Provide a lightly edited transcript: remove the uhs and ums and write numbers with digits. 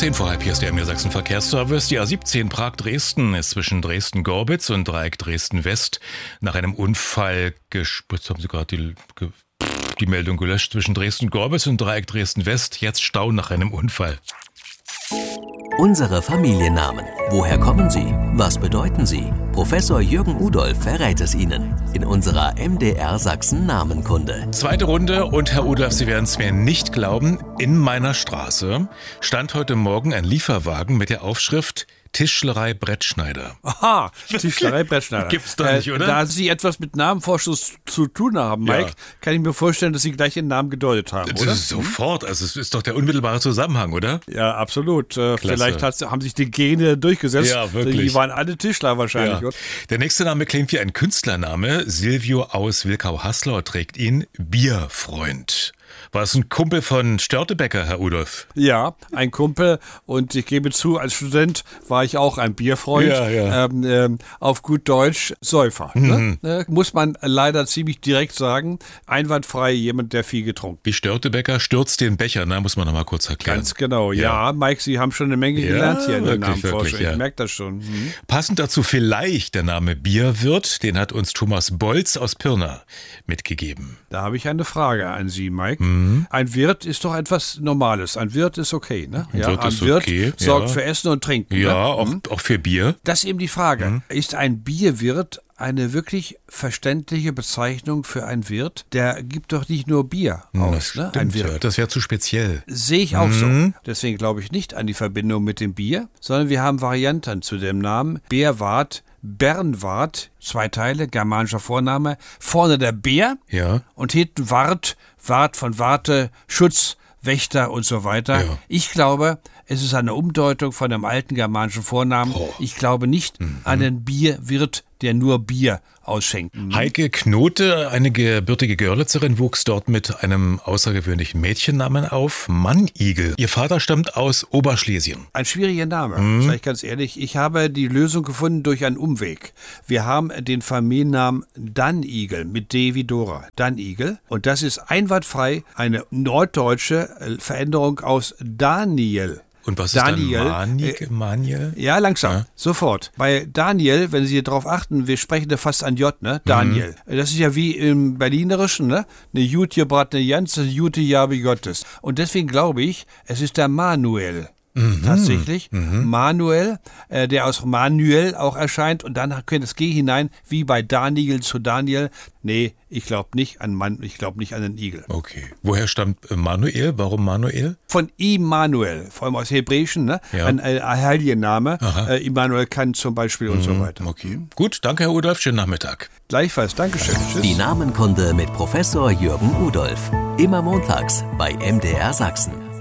10 vor halb, hier ist der MDR Sachsen Verkehrsservice. Die A17 Prag-Dresden ist zwischen Dresden-Gorbitz und Dreieck Dresden-West nach einem Unfall jetzt haben Sie gerade die Meldung gelöscht. Zwischen Dresden-Gorbitz und Dreieck Dresden-West jetzt Stau nach einem Unfall. Unsere Familiennamen. Woher kommen sie? Was bedeuten sie? Professor Jürgen Udolph verrät es Ihnen in unserer MDR Sachsen Namenkunde. Zweite Runde und Herr Udolph, Sie werden es mir nicht glauben, in meiner Straße stand heute Morgen ein Lieferwagen mit der Aufschrift Tischlerei Brettschneider. Aha, Tischlerei Brettschneider. Gibt's doch nicht, oder? Da Sie etwas mit Namenforschung zu tun haben, Mike, kann ich mir vorstellen, dass Sie gleich Ihren Namen gedeutet haben, oder? Sofort, also es ist doch der unmittelbare Zusammenhang, oder? Ja, absolut. Vielleicht haben sich die Gene durchgesetzt. Ja, wirklich. Die waren alle Tischler wahrscheinlich. Ja. Der nächste Name klingt wie ein Künstlername. Silvio aus Wilkau-Haslau trägt ihn Bierfreund. War es ein Kumpel von Störtebeker, Herr Udolph? Ja, ein Kumpel, und ich gebe zu, als Student war ich auch ein Bierfreund. Ja. Auf gut Deutsch Säufer. Ne? Muss man leider ziemlich direkt sagen. Einwandfrei jemand, der viel getrunken. Wie Störtebeker stürzt den Becher, muss man noch mal kurz erklären. Ganz genau, ja. Mike, Sie haben schon eine Menge gelernt hier in der Namenforschung. Ich merke das schon. Passend dazu vielleicht der Name Bierwirt, den hat uns Thomas Bolz aus Pirna mitgegeben. Da habe ich eine Frage an Sie, Mike. Ein Wirt ist doch etwas Normales. Ein Wirt ist okay, ne? Ein Wirt sorgt für Essen und Trinken. Ja, ne? auch für Bier. Das ist eben die Frage. Ist ein Bierwirt eine wirklich verständliche Bezeichnung für einen Wirt? Der gibt doch nicht nur Bier aus, ne? Ein Wirt. Ja, das wäre zu speziell. Sehe ich auch so. Deswegen glaube ich nicht an die Verbindung mit dem Bier, sondern wir haben Varianten zu dem Namen Bärwart, Bernwart, 2 Teile, germanischer Vorname, vorne der Bär und hinten Wart von Warte, Schutz, Wächter und so weiter. Ja. Ich glaube, es ist eine Umdeutung von einem alten germanischen Vornamen. Ich glaube nicht an den Bierwirt, der nur Bier ausschenkt. Heike Knote, eine gebürtige Görlitzerin, wuchs dort mit einem außergewöhnlichen Mädchennamen auf, Mannigel. Ihr Vater stammt aus Oberschlesien. Ein schwieriger Name, sage ich ganz ehrlich. Ich habe die Lösung gefunden durch einen Umweg. Wir haben den Familiennamen Dannigel mit D wie Dora. Dannigel. Und das ist einwandfrei eine norddeutsche Veränderung aus Daniel. Und was ist dann Maniel? Ja, langsam. Sofort. Bei Daniel, wenn Sie darauf achten, wir sprechen da fast an J, ne? Daniel. Das ist ja wie im Berlinerischen, ne? Eine Jut gebratene Jans, eine Jute Jabe Gottes. Und deswegen glaube ich, es ist der Manuel. Tatsächlich. Manuel, der aus Manuel auch erscheint, und dann könnte es G hinein, wie bei Daniel zu Daniel. Nee, ich glaube nicht an Mann, ich glaube nicht an den Igel. Okay. Woher stammt Manuel? Warum Manuel? Von Immanuel, vor allem aus Hebräischen, ne? Ja. Ein Heilienname. Immanuel Kant zum Beispiel und so weiter. Okay. Gut, danke Herr Udolph, schönen Nachmittag. Gleichfalls, Dankeschön. Tschüss. Die Namenkunde mit Professor Jürgen Udolph. Immer montags bei MDR Sachsen.